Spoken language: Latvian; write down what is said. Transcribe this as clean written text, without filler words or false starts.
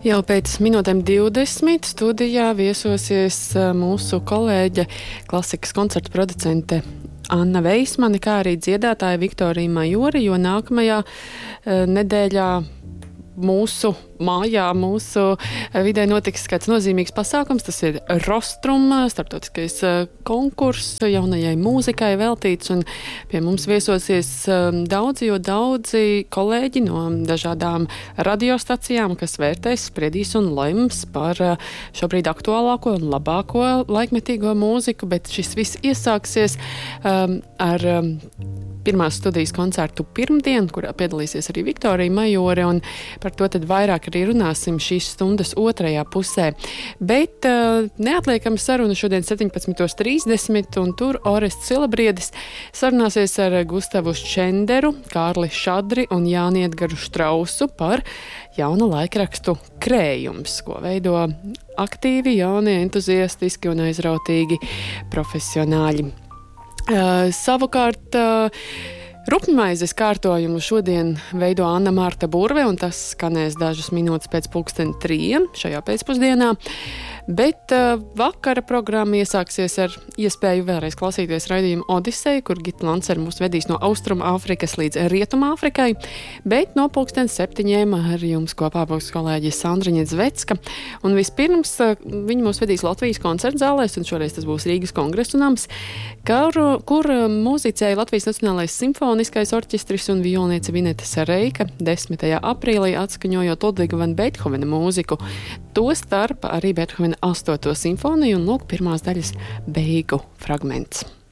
Jau pēc minūtēm 20 studijā viesosies mūsu kolēģe, klasikas koncertu producente Anna Veismane, kā arī dziedātāja Viktorija Majore, jo nākamajā nedēļā mūsu mājā, mūsu vidē notiks kāds nozīmīgs pasākums. Tas ir Rostrum, starptautiskais konkurss jaunajai mūzikai veltīts, un pie mums viesosies daudzi kolēģi no dažādām radiostacijām, kas vērtēs, spriedīs un lems par šobrīd aktuālāko un labāko laikmetīgo mūziku, bet šis viss iesāksies ar pirmās studijas koncertu pirmdien, kurā piedalīsies arī Viktorija Majore, un par to tad vairāk arī runāsim šīs stundas otrajā pusē. Bet neatliekama saruna šodien 17:30, un tur Orests Silabriedis sarunāsies ar Gustavu Ščenderu, Kārli Šadri un Jāni Edgaru Štrausu par jaunu laikrakstu Krējums, ko veido aktīvi, jauni, entuziastiski un aizrautīgi profesionāļi. Savukārt rupjmaizes kārtojumu šodien veido Anna Marta Burve, un tas skanēs dažas minūtes pēc 2:00 šajā pēcpusdienā. Bet vakara programma iesāksies ar iespēju vēlreiz klausīties raidījumu Odiseja, kur Gita Lancere mūs vedīs no Austrumāfrikas līdz Rietumāfrikai, bet no 7:00 ar jums kopā būs kolēģi Sandriņa Zvecka. Un vispirms viņi mūs vedīs Latvijas koncertzālēs, un šoreiz tas būs Rīgas Kongresu nams, kur mūzicēja Latvijas Nacionālais simfoniskais orķestris un violniece Vineta Sareika 10. aprīlī atskaņojot Ludviga van Beethovena mūziku. Tostarp arī Beethovena 8. simfoniju un lūk pirmās daļas beigu fragments.